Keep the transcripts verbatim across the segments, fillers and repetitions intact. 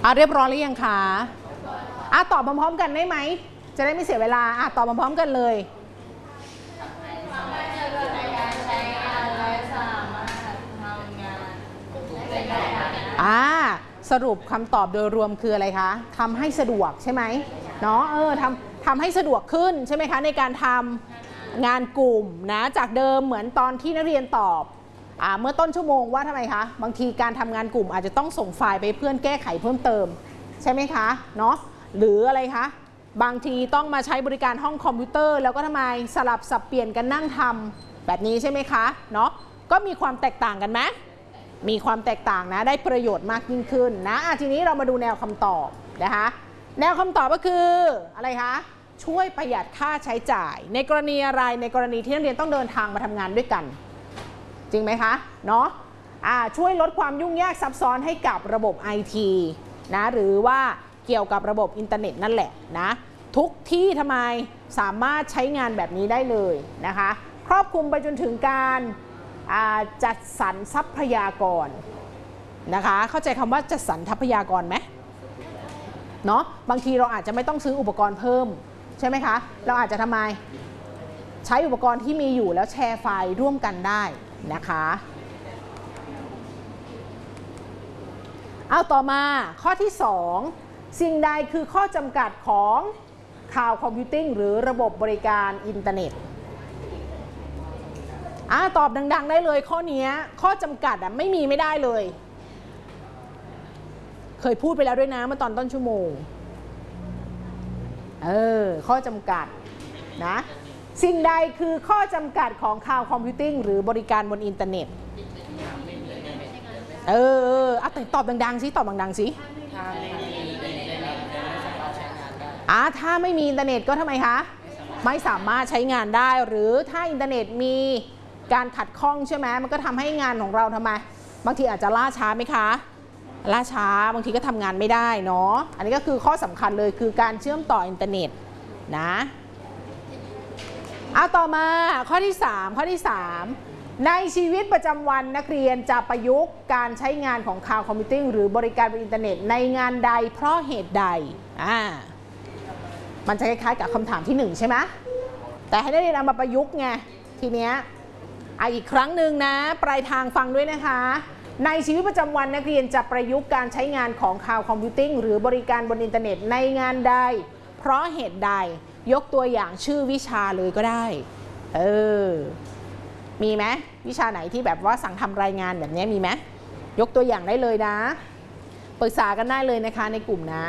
อ่ะเรียบร้อยหรือยังคะอ่ะตอบพร้อมๆกันได้ไหมจะได้ไม่เสียเวลาอ่ะตอบพร้อมๆกันเลยอ่าสรุปคำตอบโดยรวมคืออะไรคะทำให้สะดวกใช่ไหมเนาะเออทำทำให้สะดวกขึ้นใช่ไหมคะในการทำงานกลุ่มนะจากเดิมเหมือนตอนที่นักเรียนตอบอ่าเมื่อต้นชั่วโมงว่าทำไมคะบางทีการทำงานกลุ่มอาจจะต้องส่งไฟล์ไปเพื่อนแก้ไขเพิ่มเติมใช่ไหมคะเนาะหรืออะไรคะบางทีต้องมาใช้บริการห้องคอมพิวเตอร์แล้วก็ทำไมสลับสับเปลี่ยนกันนั่งทำแบบนี้ใช่ไหมคะเนาะก็มีความแตกต่างกันไหมมีความแตกต่างนะได้ประโยชน์มากยิ่งขึ้นนะอ่ะทีนี้เรามาดูแนวคำตอบนะคะแนวคำตอบก็คืออะไรคะช่วยประหยัดค่าใช้จ่ายในกรณีอะไรในกรณีที่นักเรียนต้องเดินทางมาทำงานด้วยกันจริงไหมคะเนาะอ่าช่วยลดความยุ่งยากซับซ้อนให้กับระบบ ไอ ที นะหรือว่าเกี่ยวกับระบบอินเทอร์เน็ตนั่นแหละนะทุกที่ทำไมสามารถใช้งานแบบนี้ได้เลยนะคะครอบคลุมไปจนถึงการจัดสรรทรัพยากรนะคะเข้าใจคำว่าจัดสรรทรัพยากรไหมเนาะบางทีเราอาจจะไม่ต้องซื้ออุปกรณ์เพิ่มใช่ไหมคะเราอาจจะทำไมใช้อุปกรณ์ที่มีอยู่แล้วแชร์ไฟล์ร่วมกันได้นะคะเอาต่อมาข้อที่สองสิ่งใดคือข้อจำกัดของคลาวด์คอมพิวติ้งหรือระบบบริการอินเทอร์เน็ตอ่าตอบดังๆได้เลยข้อนี้ข้อจำกัดอ่ะไม่มีไม่ได้เลยเคยพูดไปแล้วด้วยนะเมื่อตอนต้นชั่วโมงเออข้อจำกัดนะสิ่งใดคือข้อจำกัดของคลาวด์คอมพิวติ้งหรือบริการบนอินเทอร์เน็ตเออเอออ่ะตอบดังๆสิตอบดังๆสิอ่าถ้าไม่มีอินเทอร์เน็ตก็ทำไมคะไม่สามารถใช้งานได้หรือถ้าอินเทอร์เน็ตมีการขัดข้องใช่ไหมมันก็ทำให้งานของเราทำไมบางทีอาจจะล่าช้าไหมคะล่าช้าบางทีก็ทำงานไม่ได้เนาะอันนี้ก็คือข้อสำคัญเลยคือการเชื่อมต่ออินเทอร์เน็ตนะเอาต่อมาข้อที่สามข้อที่สามในชีวิตประจำวันนักเรียนจะประยุกต์การใช้งานของคลาวด์คอมพิวติ้งหรือบริการบนอินเทอร์เน็ตในงานใดเพราะเหตุใดอ่ามันจะคล้ายๆกับคำถามที่หนึ่งใช่ไหมแต่ให้นักเรียนเอามาประยุกต์ไงทีเนี้ยอ่ะอีกครั้งหนึ่งนะปลายทางฟังด้วยนะคะในชีวิตประจำวันนักเรียนจะประยุกต์การใช้งานของคลาวด์คอมพิวติ้งหรือบริการบนอินเทอร์เน็ตในงานใดเพราะเหตุใดยกตัวอย่างชื่อวิชาเลยก็ได้เออมีไหมวิชาไหนที่แบบว่าสั่งทำรายงานแบบนี้มีไหมยกตัวอย่างได้เลยนะปรึกษากันได้เลยนะคะในกลุ่มนะ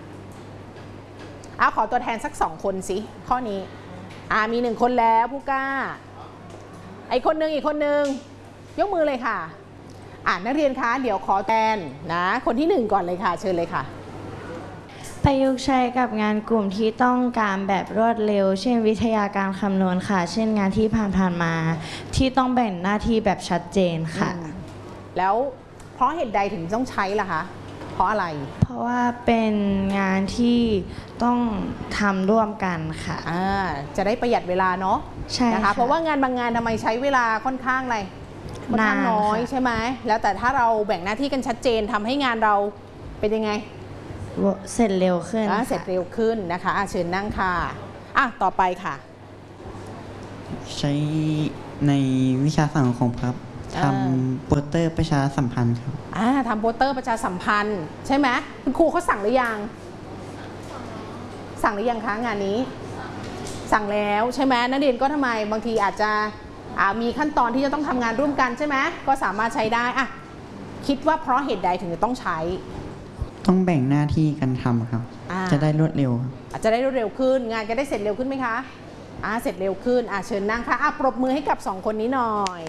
เอาขอตัวแทนสักสองคนสิข้อนี้อ่ามีหนึ่งคนแล้วผู้กล้าไอคนหนึ่งอีกคนหนึ่งยกมือเลยค่ะอ่านักเรียนคะเดี๋ยวขอแทนนะคนที่หนึ่งก่อนเลยค่ะเชิญเลยค่ะประยุกต์ใช้กับงานกลุ่มที่ต้องการแบบรวดเร็วเช่นวิทยาการคำนวณค่ะเช่นงานที่ผ่านๆมาที่ต้องแบ่งหน้าที่แบบชัดเจนค่ะแล้วเพราะเหตุใดถึงต้องใช้ล่ะคะเพราะอะไรเพราะว่าเป็นงานที่ต้องทำร่วมกันค่ะอ่าจะได้ประหยัดเวลาเนาะใช่นะคะเพราะว่างานบางงานทำไมใช้เวลาค่อนข้างอะไรค่อนข้างน้อยใช่ไหมแล้วแต่ถ้าเราแบ่งหน้าที่กันชัดเจนทำให้งานเราเป็นยังไงเสร็จเร็วขึ้นเสร็จเร็วขึ้นนะคะเชิญนั่งค่ะอ่ะต่อไปค่ะใช้ในวิชาสังคมครับทำโปสเตอร์ประชาสัมพันธ์ครับอ่าทำโปสเตอร์ประชาสัมพันธ์ใช่ไหมคุณครูเขาสั่งหรือยังสั่งหรือยังคะงานนี้สั่งแล้วใช่ไหมนักเรียนก็ทำไมบางทีอาจจะมีขั้นตอนที่จะต้องทำงานร่วมกันใช่ไหมก็สามารถใช้ได้อ่ะคิดว่าเพราะเหตุใดถึงจะต้องใช้ต้องแบ่งหน้าที่กันทำครับจะได้รวดเร็วอาจจะได้รวดเร็วขึ้นงานจะได้เสร็จเร็วขึ้นไหมคะอ่าเสร็จเร็วขึ้นอ่าเชิญนั่งค่ะอ่ะปรบมือให้กับสองคนนี้หน่อย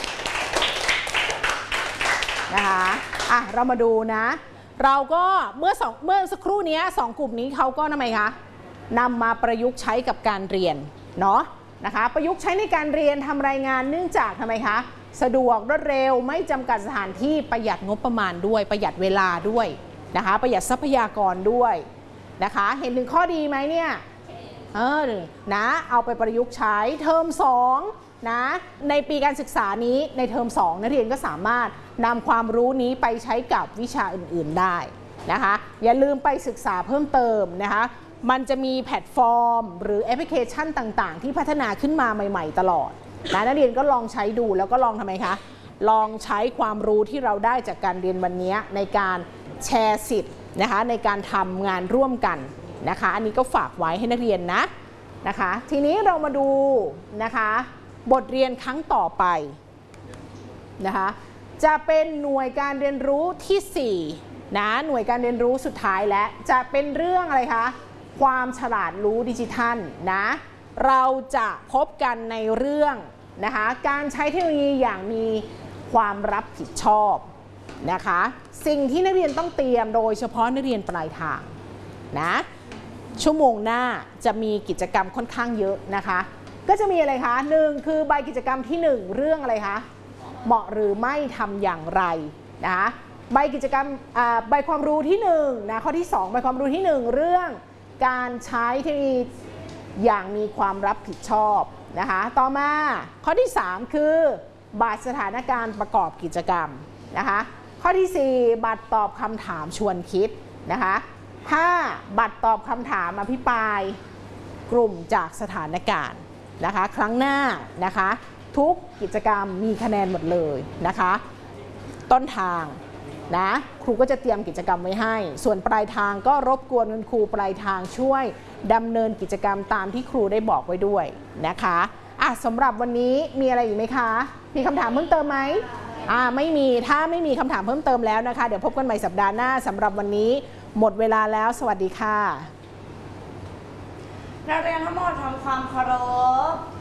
นะคะอ่ะเรามาดูนะเราก็เมื่อสองเมื่อสักครู่นี้สองกลุ่มนี้เขาก็ทำไมคะนำมาประยุกต์ใช้กับการเรียนเนาะนะคะประยุกต์ใช้ในการเรียนทำรายงานเนื่องจากทำไมคะสะดวกรวดเร็วไม่จำกัดสถานที่ประหยัดงบประมาณด้วยประหยัดเวลาด้วยนะคะประหยัดทรัพยากรด้วยนะคะเห็นถึงข้อดีไหมเนี่ยเออนะเอาไปประยุกต์ใช้เทอมสองนะในปีการศึกษานี้ในเทอมสองนักเรียนก็สามารถนำความรู้นี้ไปใช้กับวิชาอื่นๆได้นะคะอย่าลืมไปศึกษาเพิ่มเติมนะคะมันจะมีแพลตฟอร์มหรือแอปพลิเคชันต่างๆที่พัฒนาขึ้นมาใหม่ๆตลอดนะนักเรียนก็ลองใช้ดูแล้วก็ลองทำไมคะลองใช้ความรู้ที่เราได้จากการเรียนวันนี้ในการแชร์สิทธิ์นะคะในการทำงานร่วมกันนะคะอันนี้ก็ฝากไว้ให้นักเรียนนะนะคะทีนี้เรามาดูนะคะบทเรียนครั้งต่อไปนะคะจะเป็นหน่วยการเรียนรู้ที่สี่นะหน่วยการเรียนรู้สุดท้ายและจะเป็นเรื่องอะไรคะความฉลาดรู้ดิจิทัลนะเราจะพบกันในเรื่องนะคะการใช้เทคโนโลยีอย่างมีความรับผิดชอบนะคะสิ่งที่นักเรียนต้องเตรียมโดยเฉพาะนักเรียนปลายทางนะชั่วโมงหน้าจะมีกิจกรรมค่อนข้างเยอะนะคะก็จะมีอะไรคะหนึ่งคือใบกิจกรรมที่หนึ่งเรื่องอะไรคะเหมาะหรือไม่ทำอย่างไรนะคะใบกิจกรรมใบความรู้ที่หนึ่งนะข้อที่สองใบความรู้ที่หนึ่งเรื่องการใช้เทคโนโลยีอย่างมีความรับผิดชอบนะคะต่อมาข้อที่สามคือบัตรสถานการณ์ประกอบกิจกรรมนะคะข้อที่สี่บัตรตอบคำถามชวนคิดนะคะห้าบัตรตอบคำถามอภิปรายกลุ่มจากสถานการณ์นะคะครั้งหน้านะคะทุกกิจกรรมมีคะแนนหมดเลยนะคะต้นทางนะครูก็จะเตรียมกิจกรรมไว้ให้ส่วนปลายทางก็รบกวนคุณครูปลายทางช่วยดำเนินกิจกรรมตามที่ครูได้บอกไว้ด้วยนะคะอ่ะสำหรับวันนี้มีอะไรอีกไหมคะมีคำถามเพิ่มเติมไหมอ่าไม่มีถ้าไม่มีคำถามเพิ่มเติมแล้วนะคะเดี๋ยวพบกันใหม่สัปดาห์หน้าสำหรับวันนี้หมดเวลาแล้วสวัสดีค่ะนักเรียนทั้งหมดทำความเคารพ